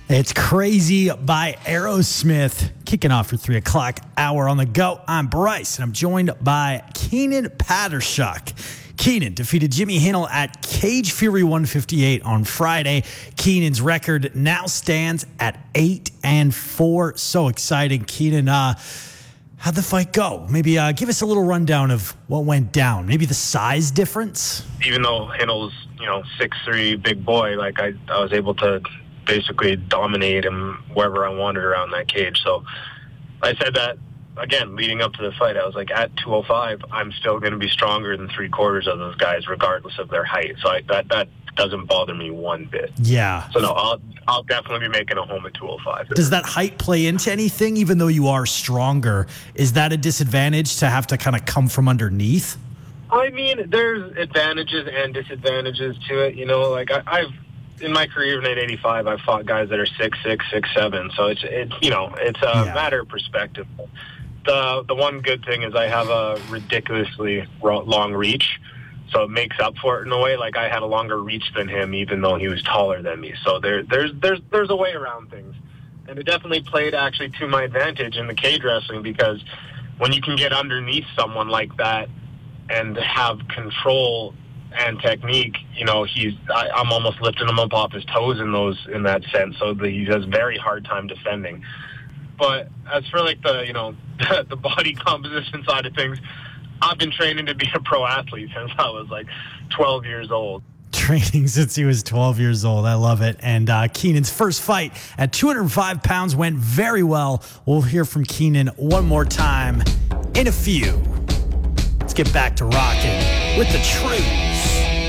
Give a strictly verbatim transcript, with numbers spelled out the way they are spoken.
It's Crazy by Aerosmith, kicking off your three o'clock hour on the go. I'm Bryce, and I'm joined by Keenan Patershuk. Keenan defeated Jimmy Hinnell at Cage Fury one fifty-eight on Friday. Keenan's record now stands at eight and four. So exciting. Keenan, uh, how'd the fight go? Maybe uh, give us a little rundown of what went down. Maybe the size difference? Even though Hinnell's, you know, six three, big boy, like I, I was able to basically dominate him wherever I wanted around that cage. So I said that, again, leading up to the fight, I was like, at two oh five, I'm still going to be stronger than three quarters of those guys, regardless of their height. So I, that that doesn't bother me one bit. Yeah. So no, I'll I'll definitely be making a home at two oh five. Does that height play into anything, even though you are stronger? Is that a disadvantage to have to kind of come from underneath? I mean, there's advantages and disadvantages to it. You know, like I, I've in my career in eighty-five, I've fought guys that are six six, six seven. So it's it's you know it's a yeah. matter of perspective. The the one good thing is I have a ridiculously long reach, so it makes up for it in a way. Like I had a longer reach than him, even though he was taller than me. So there there's there's there's a way around things, and it definitely played actually to my advantage in the cage wrestling, because when you can get underneath someone like that and have control and technique, you know, he's I, I'm almost lifting him up off his toes in those in that sense, so that he has a very hard time defending. But as for like the you know the, the body composition side of things, I've been training to be a pro athlete since I was like twelve years old. Training since he was twelve years old. I love it. And uh, Keenan's first fight at two hundred five pounds went very well. We'll hear from Keenan one more time in a few. Let's get back to rocking with the truth.